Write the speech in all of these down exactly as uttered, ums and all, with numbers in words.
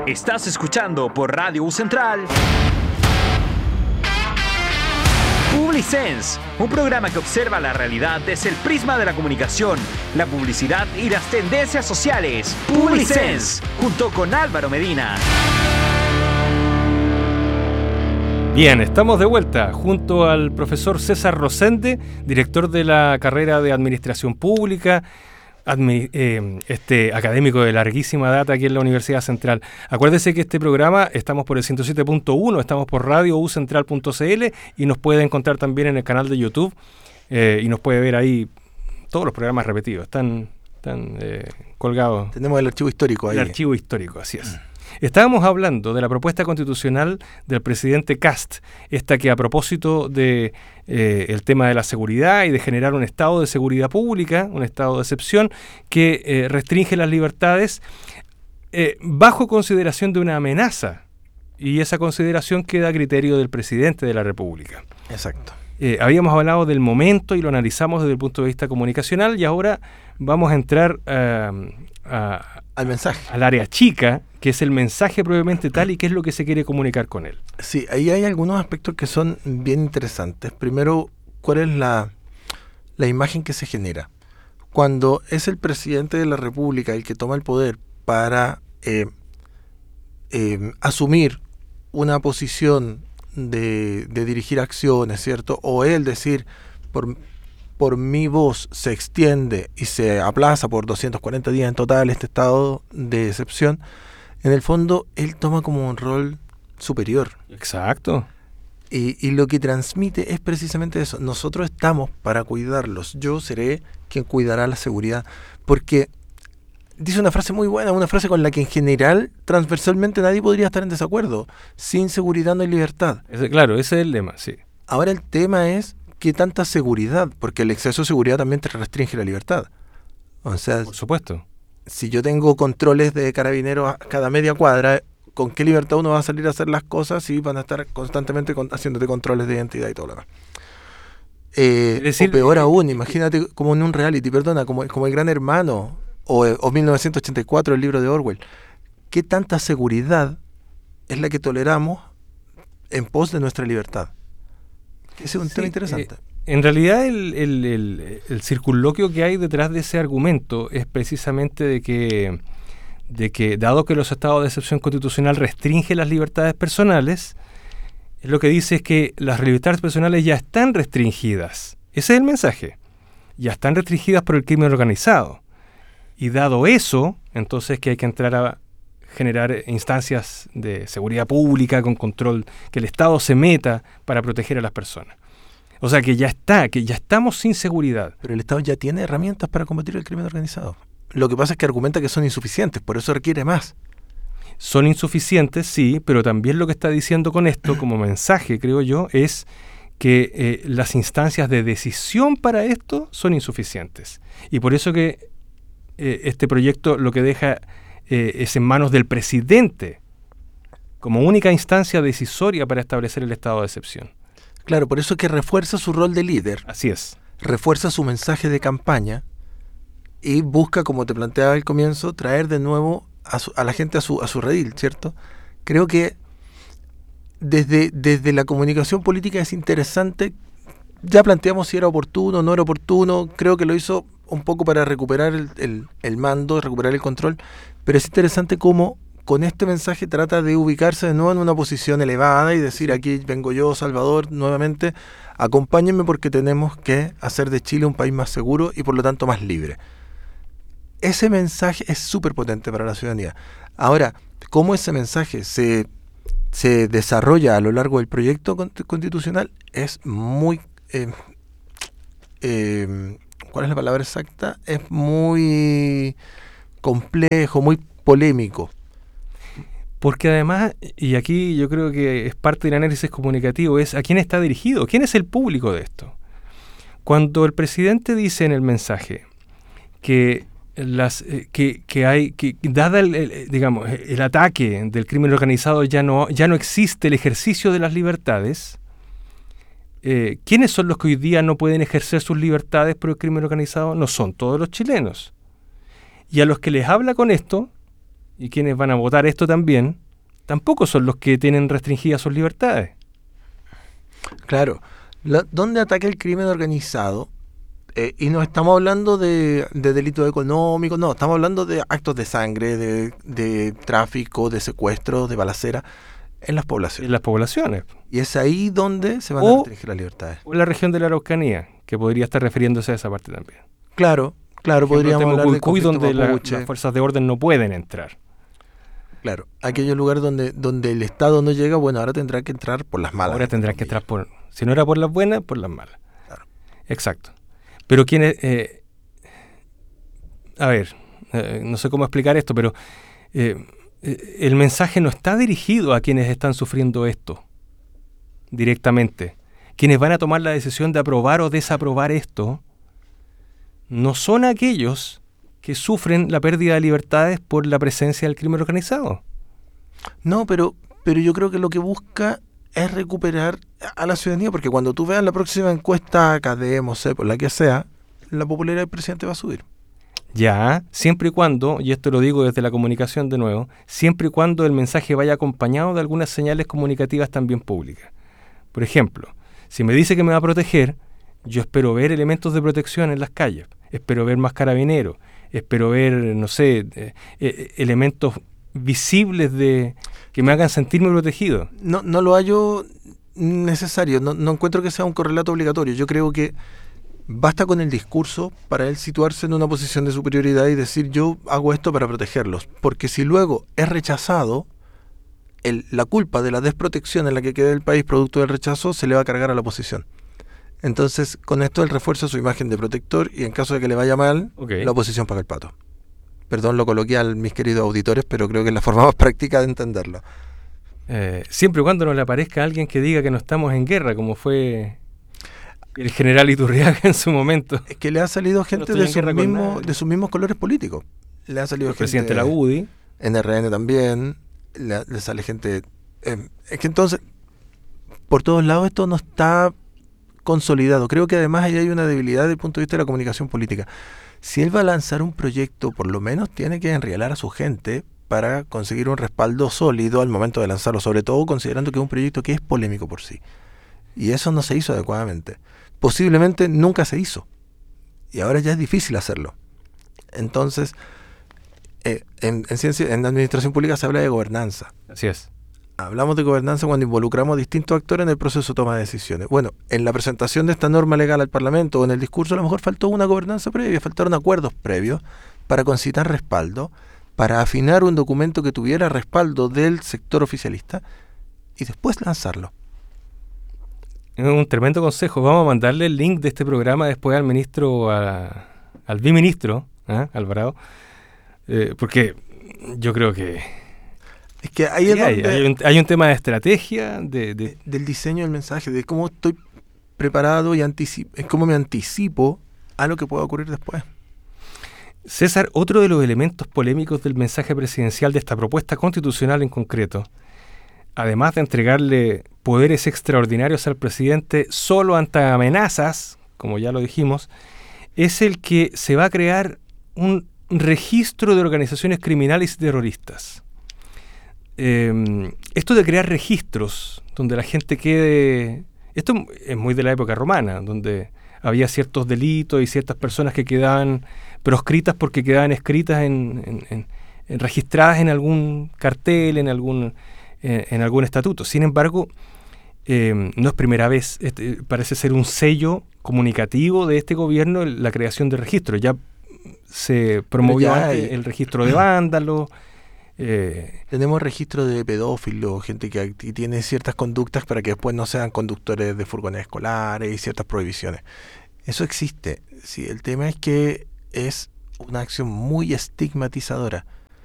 Estás escuchando por Radio U Central Publisense, un programa que observa la realidad desde el prisma de la comunicación, la publicidad y las tendencias sociales. Publisense, junto con Álvaro Medina. Bien, estamos de vuelta junto al profesor César Rosende, director de la carrera de Administración Pública, admi- eh, este académico de larguísima data aquí en la Universidad Central. Acuérdese que este programa estamos por el ciento siete punto uno, estamos por radio u central punto c l y nos puede encontrar también en el canal de YouTube eh, y nos puede ver ahí todos los programas repetidos, están, están eh, colgados. Tenemos el archivo histórico ahí. El archivo histórico, así es. Estábamos hablando de la propuesta constitucional del presidente Kast, esta que a propósito de eh, el tema de la seguridad y de generar un estado de seguridad pública, un estado de excepción que eh, restringe las libertades eh, bajo consideración de una amenaza, y esa consideración queda a criterio del presidente de la República. Exacto. Eh, habíamos hablado del momento y lo analizamos desde el punto de vista comunicacional, y ahora vamos a entrar uh, a, al mensaje, al área chica, que es el mensaje propiamente tal y qué es lo que se quiere comunicar con él. Sí, ahí hay algunos aspectos que son bien interesantes. Primero, ¿cuál es la, la imagen que se genera? Cuando es el presidente de la República el que toma el poder para eh, eh, asumir una posición de, de dirigir acciones, ¿cierto? O él decir, por, por mi voz se extiende y se aplaza por doscientos cuarenta días en total este estado de excepción. En el fondo, él toma como un rol superior. Exacto. Y, y lo que transmite es precisamente eso. Nosotros estamos para cuidarlos. Yo seré quien cuidará la seguridad. Porque dice una frase muy buena, una frase con la que en general, transversalmente, nadie podría estar en desacuerdo. Sin seguridad no hay libertad. Ese, claro, ese es el lema, sí. Ahora el tema es qué tanta seguridad, porque el exceso de seguridad también te restringe la libertad. O sea, por supuesto. Si yo tengo controles de carabineros a cada media cuadra, ¿con qué libertad uno va a salir a hacer las cosas si van a estar constantemente con, haciéndote controles de identidad y todo lo demás? Eh, decir, o peor aún, imagínate como en un reality, perdona, como, como El Gran Hermano o, o mil novecientos ochenta y cuatro, el libro de Orwell. ¿Qué tanta seguridad es la que toleramos en pos de nuestra libertad? Ese es un sí, tema interesante. Eh, En realidad el, el, el, el circunloquio que hay detrás de ese argumento es precisamente de que, de que dado que los estados de excepción constitucional restringen las libertades personales, lo que dice es que las libertades personales ya están restringidas. Ese es el mensaje. Ya están restringidas por el crimen organizado. Y dado eso, entonces que hay que entrar a generar instancias de seguridad pública con control, que el Estado se meta para proteger a las personas. O sea, que ya está, que ya estamos sin seguridad. Pero el Estado ya tiene herramientas para combatir el crimen organizado. Lo que pasa es que argumenta que son insuficientes, por eso requiere más. Son insuficientes, sí, pero también lo que está diciendo con esto, como mensaje, creo yo, es que eh, las instancias de decisión para esto son insuficientes. Y por eso que eh, este proyecto lo que deja eh, es en manos del presidente, como única instancia decisoria para establecer el estado de excepción. Claro, por eso es que refuerza su rol de líder. Así es. Refuerza su mensaje de campaña y busca, como te planteaba al comienzo, traer de nuevo a, su, a la gente a su, a su redil, ¿cierto? Creo que desde, desde la comunicación política es interesante. Ya planteamos si era oportuno o no era oportuno. Creo que lo hizo un poco para recuperar el, el, el mando, recuperar el control. Pero es interesante cómo con este mensaje trata de ubicarse de nuevo en una posición elevada y decir, aquí vengo yo, Salvador, nuevamente, acompáñenme porque tenemos que hacer de Chile un país más seguro y por lo tanto más libre. Ese mensaje es súper potente para la ciudadanía. Ahora, ¿cómo ese mensaje se, se desarrolla a lo largo del proyecto constitucional? Es muy... Eh, eh, ¿cuál es la palabra exacta? Es muy complejo, muy polémico. Porque además, y aquí yo creo que es parte del análisis comunicativo, es a quién está dirigido, quién es el público de esto. Cuando el presidente dice en el mensaje que las eh, que, que hay que dada el, el digamos el ataque del crimen organizado ya no ya no existe el ejercicio de las libertades, eh, ¿quiénes son los que hoy día no pueden ejercer sus libertades por el crimen organizado? No son todos los chilenos. Y a los que les habla con esto y quienes van a votar esto también, tampoco son los que tienen restringidas sus libertades. Claro. La, ¿Dónde ataca el crimen organizado? Eh, y no estamos hablando de, de delitos económicos, no, estamos hablando de actos de sangre, de, de tráfico, de secuestro, de balacera en las poblaciones. En las poblaciones. Y es ahí donde se van o, a restringir las libertades. O en la región de la Araucanía, que podría estar refiriéndose a esa parte también. Claro, claro, podríamos hablar de conflicto donde la, mapuche. Las fuerzas de orden no pueden entrar. Claro, aquellos lugares donde, donde el Estado no llega, bueno, ahora tendrá que entrar por las malas. Ahora tendrá que entrar por, si no era por las buenas, por las malas. Claro. Exacto. Pero quienes, eh, a ver, eh, no sé cómo explicar esto, pero eh, eh, el mensaje no está dirigido a quienes están sufriendo esto directamente. Quienes van a tomar la decisión de aprobar o desaprobar esto no son aquellos que sufren la pérdida de libertades por la presencia del crimen organizado. No, pero, pero yo creo que lo que busca es recuperar a la ciudadanía, porque cuando tú veas la próxima encuesta, Cadem, o sea, por la que sea, la popularidad del presidente va a subir. Ya, siempre y cuando, y esto lo digo desde la comunicación de nuevo, siempre y cuando el mensaje vaya acompañado de algunas señales comunicativas también públicas. Por ejemplo, si me dice que me va a proteger, yo espero ver elementos de protección en las calles, espero ver más carabineros, espero ver, no sé, eh, eh, elementos visibles de que me hagan sentirme protegido. No, no lo hallo necesario, no, no encuentro que sea un correlato obligatorio. Yo creo que basta con el discurso para él situarse en una posición de superioridad y decir yo hago esto para protegerlos, porque si luego es rechazado, el, la culpa de la desprotección en la que queda el país producto del rechazo se le va a cargar a la oposición. Entonces, con esto él refuerza su imagen de protector y en caso de que le vaya mal, okay, la oposición paga el pato. Perdón lo coloquial, mis queridos auditores, pero creo que es la forma más práctica de entenderlo. Eh, siempre y cuando no le aparezca alguien que diga que no estamos en guerra, como fue el general Iturriaga en su momento. Es que le ha salido gente no de, sus mismos, de sus mismos colores políticos. Le ha salido el gente... presidente de la U D I. En R N también. Le, le sale gente... Eh, es que entonces, por todos lados esto no está consolidado. Creo que además ahí hay una debilidad desde el punto de vista de la comunicación política. Si él va a lanzar un proyecto, por lo menos tiene que enrielar a su gente para conseguir un respaldo sólido al momento de lanzarlo, sobre todo considerando que es un proyecto que es polémico por sí. Y eso no se hizo adecuadamente. Posiblemente nunca se hizo. Y ahora ya es difícil hacerlo. Entonces, eh, en, en, ciencia, en administración pública se habla de gobernanza. Así es. Hablamos de gobernanza cuando involucramos a distintos actores en el proceso de toma de decisiones. Bueno, en la presentación de esta norma legal al Parlamento o en el discurso a lo mejor faltó una gobernanza previa, faltaron acuerdos previos para concitar respaldo, para afinar un documento que tuviera respaldo del sector oficialista y después lanzarlo. Es un tremendo consejo. Vamos a mandarle el link de este programa después al ministro, a, al biministro, ¿eh? Alvarado, eh, porque yo creo que es que ahí es hay, donde hay, un, hay un tema de estrategia, de, de del diseño del mensaje, de cómo estoy preparado y anticipo, cómo me anticipo a lo que pueda ocurrir después. César, otro de los elementos polémicos del mensaje presidencial de esta propuesta constitucional en concreto, además de entregarle poderes extraordinarios al presidente solo ante amenazas, como ya lo dijimos, es el que se va a crear un registro de organizaciones criminales y terroristas. Eh, esto de crear registros donde la gente quede... Esto es muy de la época romana, donde había ciertos delitos y ciertas personas que quedaban proscritas porque quedaban escritas en, en, en, en registradas en algún cartel, en algún... en algún estatuto. Sin embargo, eh, no es primera vez, este, parece ser un sello comunicativo de este gobierno la creación de registros. Ya se promovió antes el registro de vándalos. Eh, Tenemos registro de pedófilos, gente que, que tiene ciertas conductas para que después no sean conductores de furgones escolares y ciertas prohibiciones. Eso existe. Sí, el tema es que es una acción muy estigmatizadora.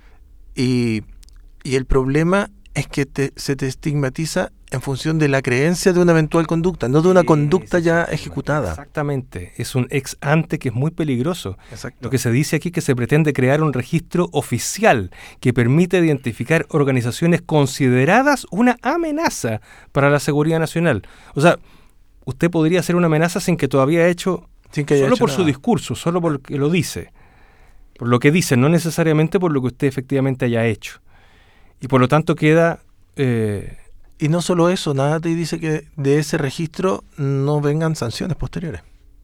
Y, y el problema es que te, se te estigmatiza en función de la creencia de una eventual conducta, no de una sí, conducta ya ejecutada. Exactamente, es un ex ante que es muy peligroso. Exacto. Lo que se dice aquí es que se pretende crear un registro oficial que permite identificar organizaciones consideradas una amenaza para la seguridad nacional. O sea, usted podría hacer una amenaza sin que todavía haya hecho, sin que haya solo hecho por nada. Su discurso, solo porque lo dice. por lo que dicen, no necesariamente por lo que usted efectivamente haya hecho. Y por lo tanto queda... Eh, y no solo eso, nada te dice que de ese registro no vengan sanciones posteriores.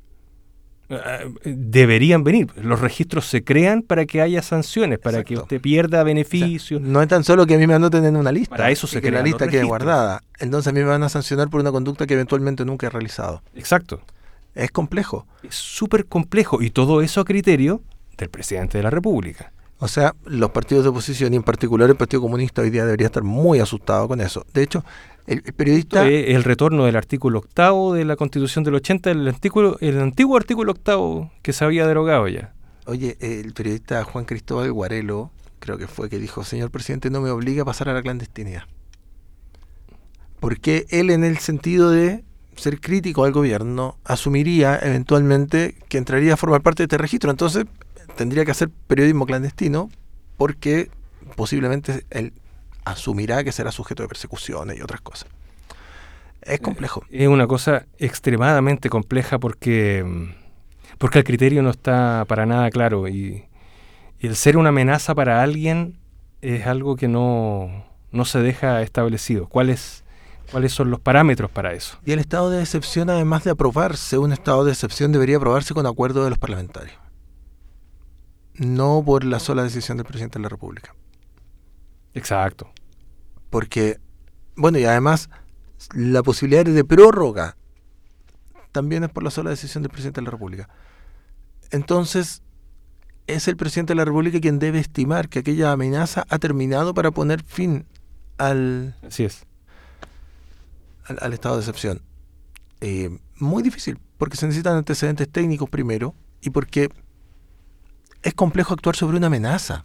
Deberían venir. Los registros se crean para que haya sanciones, para Exacto. que usted pierda beneficios. O sea, no es tan solo que a mí me anoten en una lista. Para eso se que la lista quede guardada. Entonces a mí me van a sancionar por una conducta que eventualmente nunca he realizado. Exacto. Es complejo. Es súper complejo. Y todo eso a criterio del presidente de la República. O sea, los partidos de oposición y en particular el Partido Comunista hoy día debería estar muy asustado con eso. De hecho, el, el periodista... Esto es el retorno del artículo octavo de la Constitución del ochenta, el, artículo, el antiguo artículo octavo que se había derogado ya. Oye, el periodista Juan Cristóbal Guarelo, creo que fue, que dijo, señor presidente, no me obligue a pasar a la clandestinidad. Porque él, en el sentido de ser crítico al gobierno, asumiría eventualmente que entraría a formar parte de este registro. Entonces tendría que hacer periodismo clandestino porque posiblemente él asumirá que será sujeto de persecuciones y otras cosas. Es complejo. Es una cosa extremadamente compleja porque, porque el criterio no está para nada claro y, y el ser una amenaza para alguien es algo que no, no se deja establecido. ¿Cuáles, ¿Cuáles son los parámetros para eso? Y el estado de excepción, además de aprobarse, un estado de excepción debería aprobarse con acuerdo de los parlamentarios. No por la sola decisión del presidente de la República. Exacto. Porque, bueno, y además la posibilidad de prórroga también es por la sola decisión del presidente de la República. Entonces, es el presidente de la República quien debe estimar que aquella amenaza ha terminado para poner fin al, Así es. al, al estado de excepción. Eh, muy difícil, porque se necesitan antecedentes técnicos primero y porque es complejo actuar sobre una amenaza.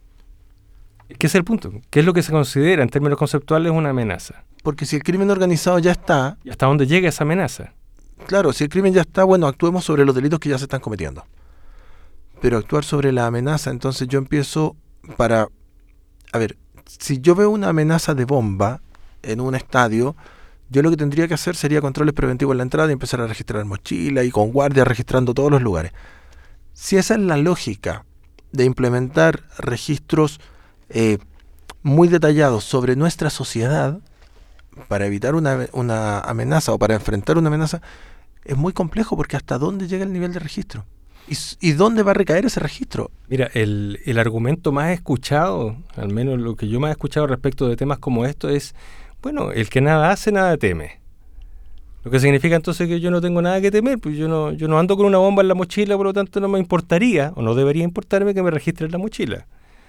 ¿Qué es el punto? ¿Qué es lo que se considera en términos conceptuales una amenaza? Porque si el crimen organizado ya está... ¿Y hasta dónde llega esa amenaza? Claro, si el crimen ya está, bueno, actuemos sobre los delitos que ya se están cometiendo. Pero actuar sobre la amenaza, entonces yo empiezo para... A ver, si yo veo una amenaza de bomba en un estadio, yo lo que tendría que hacer sería controles preventivos en la entrada y empezar a registrar mochila y con guardia registrando todos los lugares. Si esa es la lógica de implementar registros eh, muy detallados sobre nuestra sociedad para evitar una, una amenaza o para enfrentar una amenaza, es muy complejo porque hasta dónde llega el nivel de registro y, y dónde va a recaer ese registro. Mira, el, el argumento más escuchado, al menos lo que yo más he escuchado respecto de temas como esto es, bueno, el que nada hace, nada teme. Lo que significa entonces que yo no tengo nada que temer, pues yo no, yo no ando con una bomba en la mochila, por lo tanto no me importaría, o no debería importarme que me registren la mochila.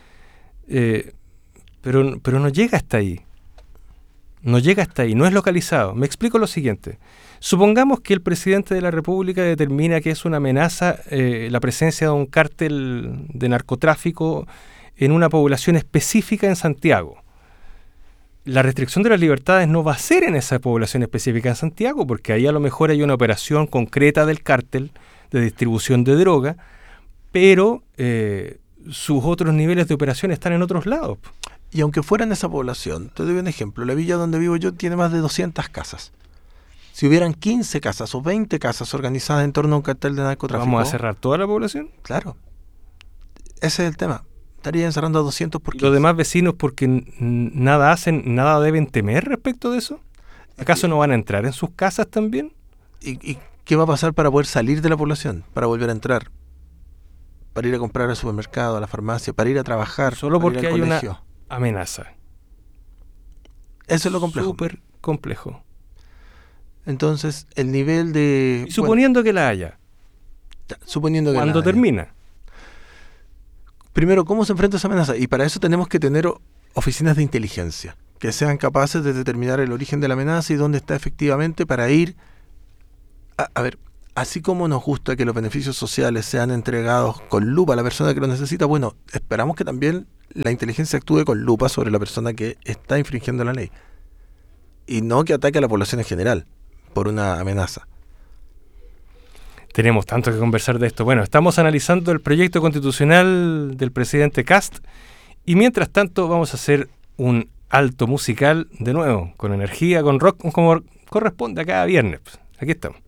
Eh, pero, pero no llega hasta ahí. No llega hasta ahí, no es localizado. Me explico lo siguiente. Supongamos que el presidente de la República determina que es una amenaza eh, la presencia de un cártel de narcotráfico en una población específica en Santiago. La restricción de las libertades no va a ser en esa población específica en Santiago, porque ahí a lo mejor hay una operación concreta del cártel de distribución de droga, pero eh, sus otros niveles de operación están en otros lados. Y aunque fuera en esa población, te doy un ejemplo, la villa donde vivo yo tiene más de doscientas casas. Si hubieran quince casas o veinte casas organizadas en torno a un cartel de narcotráfico... ¿Vamos a cerrar toda la población? Claro. Ese es el tema. Estaría encerrando a doscientos por quince. ¿Los demás vecinos porque n- nada hacen, nada deben temer respecto de eso? ¿Acaso no van a entrar en sus casas también? ¿Y, y qué va a pasar para poder salir de la población? Para volver a entrar. Para ir a comprar al supermercado, a la farmacia, para ir a trabajar. Solo para porque ir al hay colegio. una amenaza. Eso es lo complejo. Súper complejo. Entonces, el nivel de... Y suponiendo bueno, que la haya. Suponiendo que ¿Cuándo la haya. termina? Primero, ¿cómo se enfrenta esa amenaza? Y para eso tenemos que tener oficinas de inteligencia que sean capaces de determinar el origen de la amenaza y dónde está efectivamente para ir... A, a ver, así como nos gusta que los beneficios sociales sean entregados con lupa a la persona que lo necesita, bueno, esperamos que también la inteligencia actúe con lupa sobre la persona que está infringiendo la ley. Y no que ataque a la población en general por una amenaza. Tenemos tanto que conversar de esto. Bueno, estamos analizando el proyecto constitucional del presidente Kast y mientras tanto vamos a hacer un alto musical de nuevo, con energía, con rock, como corresponde a cada viernes. Aquí estamos.